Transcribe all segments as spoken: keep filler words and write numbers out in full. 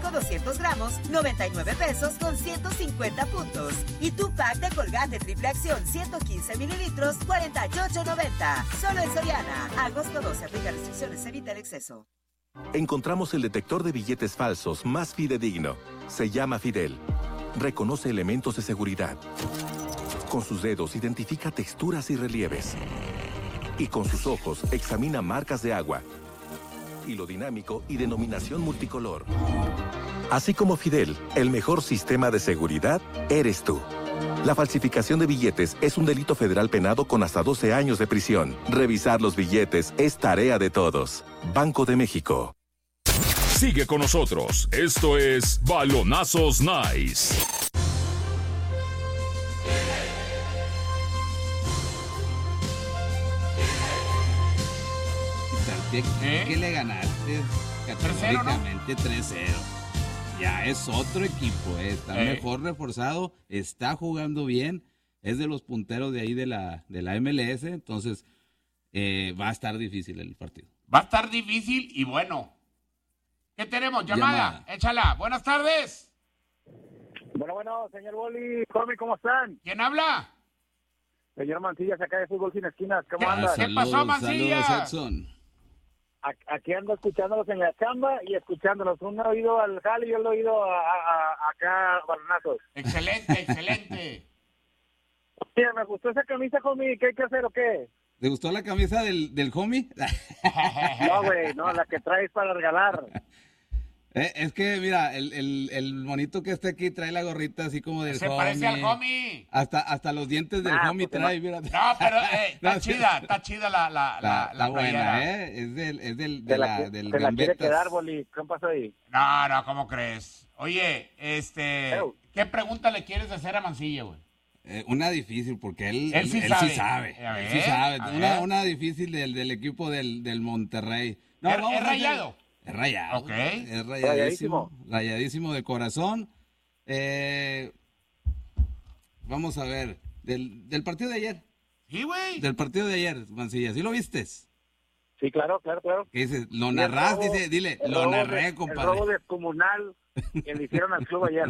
refresco doscientos gramos, noventa y nueve pesos con ciento cincuenta puntos. Y tu pack de Colgate Triple Acción ciento quince mililitros, cuarenta y ocho noventa. Solo en Soriana. Agosto doce, aplica restricciones, evita el exceso. Encontramos el detector de billetes falsos más fidedigno. Se llama Fidel. Reconoce elementos de seguridad. Con sus dedos identifica texturas y relieves. Y con sus ojos examina marcas de agua. Hilo dinámico y denominación multicolor. Así como Fidel, el mejor sistema de seguridad eres tú. La falsificación de billetes es un delito federal penado con hasta doce años de prisión. Revisar los billetes es tarea de todos. Banco de México. Sigue con nosotros. Esto es Balonazos Nice. ¿Qué, ¿Eh? ¿Qué le ganaste? Categóricamente tres cero. Ya es otro equipo, ¿eh? Está ¿Eh? mejor reforzado, está jugando bien, es de los punteros de ahí de la, de la M L S, entonces eh, va a estar difícil el partido. Va a estar difícil y bueno. ¿Qué tenemos? Llamada, Llamada. Échala. Buenas tardes. Bueno, bueno, señor Boli, Jorge, ¿cómo están? ¿Quién habla? Señor Mancillas, acá de Fútbol Sin Esquinas, ¿cómo ¿Qué, andas? ¿Qué pasó, Mancillas? Saludos, Edson. Aquí ando escuchándolos en la chamba y escuchándolos. Uno ha oído al jale y yo lo he oído a, a, a acá a Balonazos. Excelente, excelente. Oye, me gustó esa camisa, homie. ¿Qué hay que hacer o qué? ¿Te gustó la camisa del, del homie? No, güey, no, la que traes para regalar. Eh, es que, mira, el, el, el monito que está aquí trae la gorrita así como del Se homie. parece al homie. Hasta, hasta los dientes del Ah, homie pues trae, no. mira. No, pero eh, está No, chida, está chida la la la, La, la playera. buena, ¿eh? Es del, es del, de Se la, la, que- del se la quiere Gambetas. quedar, Boli. ¿Qué pasó ahí? No, no, ¿cómo crees? Oye, este, Ew. ¿qué pregunta le quieres hacer a Mancilla, güey? Eh, una difícil, porque él, Él sí él sabe. sí sabe. A Él ver, sí sabe. a Una, ver. una difícil del, del equipo del, del Monterrey. No, ¿Es- vamos es a hacer- rayado? Es rayado. Ok. Es rayadísimo. Rayadísimo. Rayadísimo de corazón. Eh, vamos a ver. Del, del partido de ayer. Sí, güey. Del partido de ayer, Mancilla. ¿Sí lo vistes? Sí, claro, claro, claro. ¿Qué dices? Lo Y el narrás, robo- dice, dile, el lo robo narré, de- El compadre. robo descomunal que le hicieron al club ayer.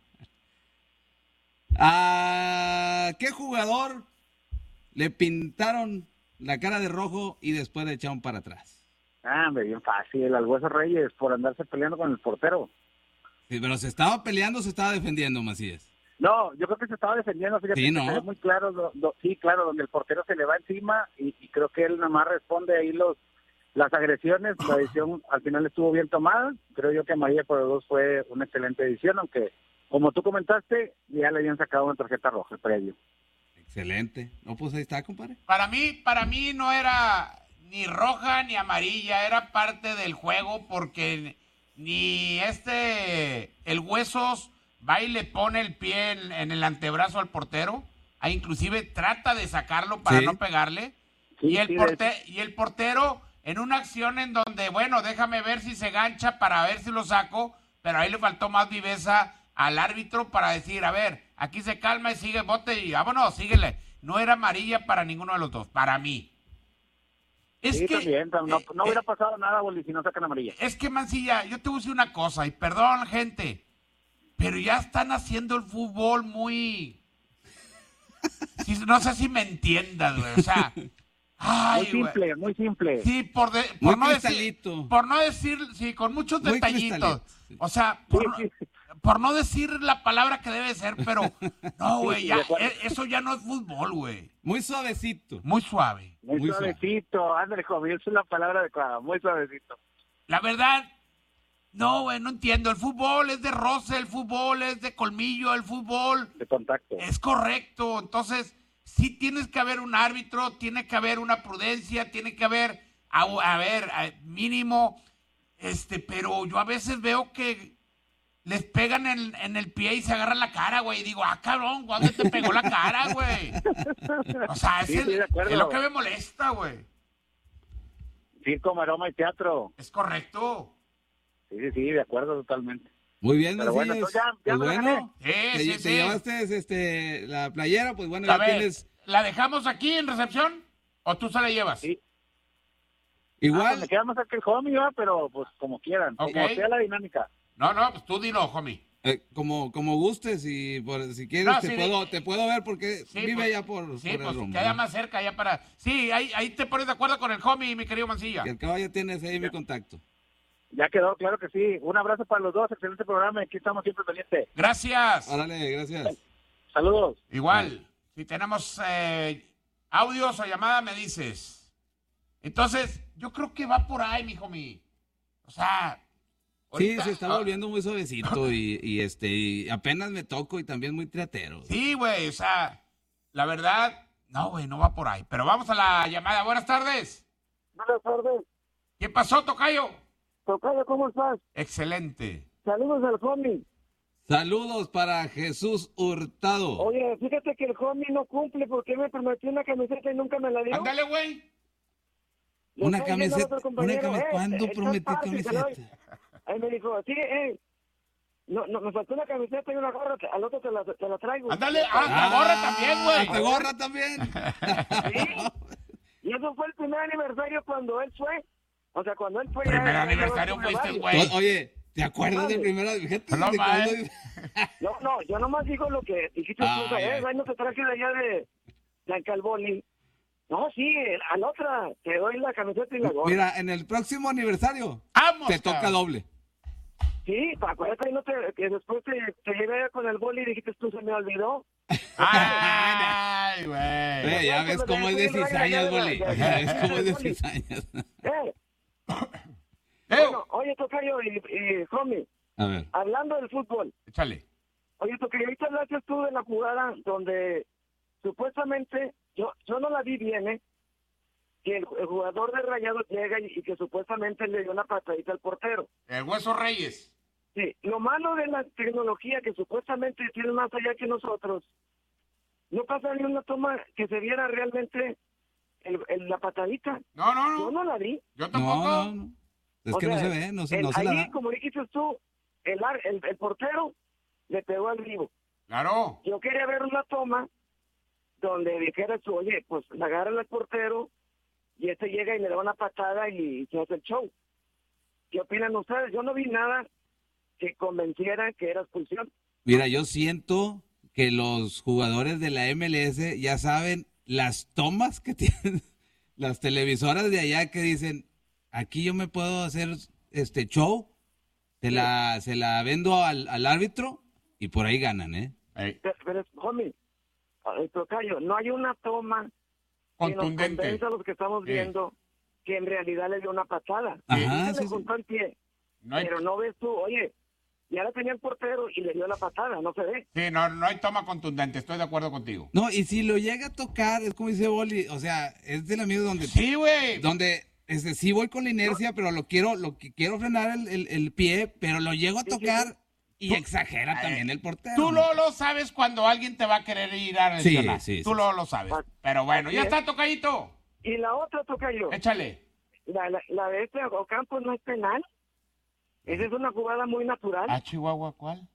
¿A qué jugador le pintaron la cara de rojo y después le echaron para atrás? Ah, hombre, bien fácil. Al Hueso Reyes por andarse peleando con el portero. Sí, pero ¿se estaba peleando o se estaba defendiendo, Macías? No, yo creo que se estaba defendiendo. Fíjate, Sí, que ¿no? se ve muy claro. do- do- sí, claro, donde el portero se le va encima y, y creo que él nada más responde ahí los las agresiones. La decisión al final estuvo bien tomada. Creo yo que María por los dos fue una excelente decisión, aunque como tú comentaste, ya le habían sacado una tarjeta roja el previo. Excelente. No, pues ahí está, compadre. Para mí, para mí no era ni roja ni amarilla, era parte del juego porque ni este, el Huesos va y le pone el pie en, en el antebrazo al portero, ah, inclusive trata de sacarlo para Sí. no pegarle, Sí, y, el sí, de porte- y el portero en una acción en donde, bueno, déjame ver si se gancha para ver si lo saco, pero ahí le faltó más viveza al árbitro para decir, a ver, aquí se calma y sigue bote y vámonos, síguele. No era amarilla para ninguno de los dos, para mí. Es sí, que, también. tam- No, eh, no hubiera eh, pasado nada, Boli, si no sacan amarilla. es que, Mancilla, yo te voy a decir una cosa, y perdón, gente, pero ya están haciendo el fútbol muy... Sí, no sé si me entiendas, güey, o sea... Ay, Muy simple, güey. muy simple. Sí, por, de- Muy por no decir... cristalito. Por no decir, sí, con muchos Muy detallitos. cristalito, sí. O sea, Sí, por, no- sí. por no decir la palabra que debe ser, pero... No, güey, Sí, ya, de acuerdo. e- eso ya no es fútbol, güey. Muy suavecito. Muy suave. Muy, Muy suavecito. Ándale, joven, esa es la palabra adecuada. Muy suavecito. La verdad, no, güey, no entiendo. El fútbol es de roce, el fútbol es de colmillo, el fútbol De contacto. es correcto. Entonces, sí tienes que haber un árbitro, tiene que haber una prudencia, tiene que haber, a, a ver, a- mínimo, este, pero yo a veces veo que les pegan en, en el pie y se agarran la cara, güey. Y digo, ah, cabrón, ¿cuándo te pegó la cara, güey? O sea, es, Sí, sí, el- de acuerdo. es lo que me molesta, güey. Circo, maroma y teatro. Es correcto. Sí, sí, sí, de acuerdo totalmente. Muy bien, Pero bueno, Macías. entonces ya- ya Pues me la bueno, Sí, te, sí, te sí. llevaste este, la playera, pues bueno, A ya ver, tienes... ¿la dejamos aquí en recepción o tú se la llevas? Sí. Ah, Igual, pues me queda más cerca el homie, ¿va? Pero pues como quieran. Ok. Como sea la dinámica. No, no, pues tú dilo, homie. Eh, como, como gustes y por, si quieres No, te, sí, puedo, de- te puedo ver porque Sí, vive pues, allá por, Sí, por el pues rumbo, queda ¿no? más cerca ya para... Sí, ahí, ahí te pones de acuerdo con el homie, mi querido Mancilla. Que el caballo tienes ahí mi contacto. Ya quedó, claro que sí. Un abrazo para los dos, excelente programa, aquí estamos siempre pendientes. Gracias. Órale, gracias. Saludos. Igual, si tenemos eh, audios o llamada, me dices. Entonces, yo creo que va por ahí, mi homie. O sea... ahorita- Sí, se está volviendo muy suavecito y, y este y apenas me toco y también muy triatero. Sí, güey, o sea, la verdad, no, güey, no va por ahí. Pero vamos a la llamada. Buenas tardes. Buenas tardes. ¿Qué pasó, tocayo? Tocayo, ¿cómo estás? Excelente. Saludos al homie. Saludos para Jesús Hurtado. Oye, fíjate que el homie no cumple porque me prometió una camiseta y nunca me la dio. Ándale, güey. Le Una estoy diciendo al camiseta, otro una compañero, camiseta. eh, ¿Cuándo eh, prometió está fácil, te doy. camiseta? Ahí me dijo, sí, eh, no, no, me faltó una camiseta y una gorra, al otro te la, te la traigo. Ándale, ah, la gorra también, güey. ¡Hasta gorra también! Sí. Y eso fue el primer aniversario cuando él fue. O sea, cuando él fue... Primer ya- aniversario ya- fuiste, ya- güey. Oye, ¿te acuerdas Vale. del primero? Fíjate, No, ¿de ma, cuándo? eh. No, no, yo nomás digo lo que dijiste tú, Ay, eh, ay. ay, no te traje de allá de, de Calboni. No, sí, a la otra te doy la camiseta y la gorra. Mira, en el próximo aniversario Vamos. te toca cabrón. doble. Sí, acuérdate no te, que después te, te llevé con el boli y dijiste tú se me olvidó. Ay, güey. Eh, ya ves cómo es de cizañas, Boli. Ya ves cómo es de cizañas. Eh, Leo, bueno, oye, Tocayo y, y homie, A ver. hablando del fútbol, échale. oye, Tocayo, ahorita hablaste tú de la jugada donde supuestamente, yo yo no la vi bien, ¿eh? Que el, el jugador de Rayados llega y, y que supuestamente le dio una patadita al portero. El Hueso Reyes. Sí, lo malo de la tecnología que supuestamente tiene más allá que nosotros, no pasa ni una toma que se viera realmente el, el- la patadita. No, no, Yo no. no la vi. Yo No, tampoco. no, no. Es O que sea, no se ve, no se, el- no se la ahí, da. como dijiste tú, el, ar- el, el portero le pegó al vivo. Claro. Yo quería ver una toma donde dijera tú, oye, pues le agarra al portero y este llega y le da una patada y se hace el show. ¿Qué opinan ustedes? Yo no vi nada que convenciera que era expulsión. Mira, yo siento que los jugadores de la M L S ya saben las tomas que tienen las televisoras de allá que dicen, aquí yo me puedo hacer este show, se la, se la vendo al, al árbitro y por ahí ganan, ¿eh? Ey, Pero, pero homie, eh, Tocayo, no hay una toma que nos contundente. convenza a los que estamos Sí. viendo que en realidad le dio una patada. Ajá, Sí, se sí, le sí. juntó el pie, No hay, pero no ves tú, oye, ya la tenía el portero y le dio la patada, no se ve. sí, no, no hay toma contundente. Estoy de acuerdo contigo. No, y si lo llega a tocar, es como dice Boli, o sea, es del amigo donde, Sí, güey. donde este, sí voy con la inercia, pero lo quiero, lo que quiero frenar el, el, el pie, pero lo llego a Sí, sí, tocar y Tú- exagera Ay, también el portero. Tú ¿no? lo, lo sabes cuando alguien te va a querer ir a Sí, lesionar. sí, Tú sí, lo, lo sabes. Ah, Pero bueno, ya así es. está, tocadito. Y la otra, Tocayo, Échale. la, la, la de este Ocampo no es penal. Esa es una jugada muy natural. ¿A Chihuahua cuál?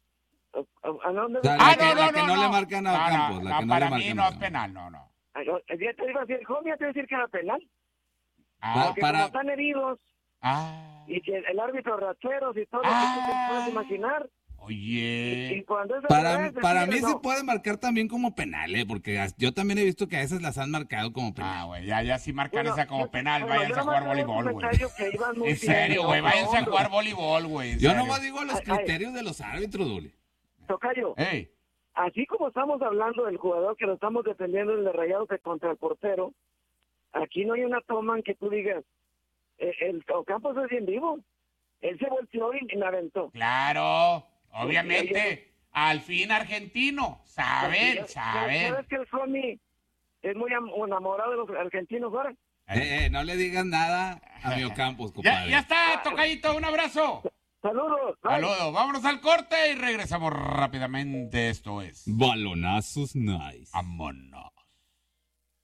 ¿A, a- a dónde O sea, ves? la que- la que no le marcan a No, no, Ocampos, la no, que no para le mí marcan no a es Ocampos. penal, no, no. Ah, yo- Ya te iba a decir, homie, ya te iba a decir que era penal. Ah, Porque para- como están heridos ah, y que el árbitro racheros y todo lo Ah. que tú te puedes imaginar. Y, y oye. cuando es al Para, revés, para mí deciden, se no. puede marcar también como penal, ¿eh? Porque as- yo también he visto que a veces las han marcado como Ah, penal. güey, ya, ya si marcan Bueno, esa como yo- penal, bueno, váyanse yo a jugar nomás hago un voleibol, güey. comentario que iban muy En bien, serio, güey, otro váyanse a hombro. jugar voleibol, güey. en Yo serio. nomás digo los Ay, ay. criterios de los árbitros, Duli. Tocayo, Ey, así como estamos hablando del jugador que lo estamos defendiendo en el Rayados de contra el portero, aquí no hay una toma en que tú digas, eh, el Ocampos es bien vivo. Él se volteó y me aventó. claro, obviamente, oye. al fin argentino, saben, Ya- saben. ¿Sabes que el Somi es muy am- enamorado de los argentinos ahora? Eh, eh, no le digas nada a mi Ocampos, Ya, compadre. ya está, tocadito, un abrazo. Saludos. bye. Saludos, vámonos al corte y regresamos rápidamente. Esto es Balonazos nice. Vámonos.